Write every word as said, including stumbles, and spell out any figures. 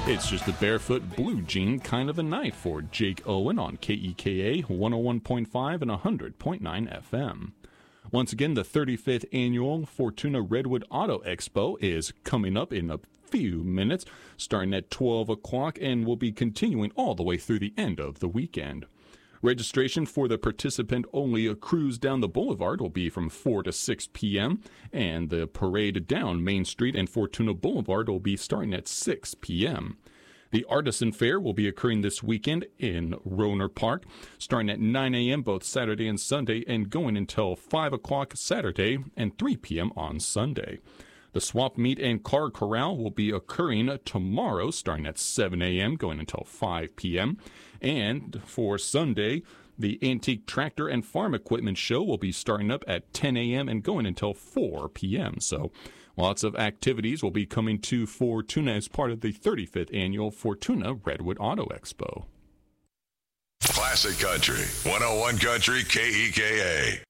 It's just a barefoot blue jean kind of a night for Jake Owen on K E K A one oh one point five and one hundred point nine F M. Once again, the thirty-fifth annual Fortuna Redwood Auto Expo is coming up in a few minutes, starting at twelve o'clock, and will be continuing all the way through the end of the weekend. Registration for the participant-only cruise down the boulevard will be from four to six p.m., and the parade down Main Street and Fortuna Boulevard will be starting at six p.m. The Artisan Fair will be occurring this weekend in Roner Park, starting at nine a.m. both Saturday and Sunday, and going until five o'clock Saturday and three p.m. on Sunday. The Swap Meet and Car Corral will be occurring tomorrow, starting at seven a.m., going until five p.m. And for Sunday, the Antique Tractor and Farm Equipment Show will be starting up at ten a.m. and going until four p.m. So lots of activities will be coming to Fortuna as part of the thirty-fifth annual Fortuna Redwood Auto Expo. Classic Country, one oh one Country K E K A.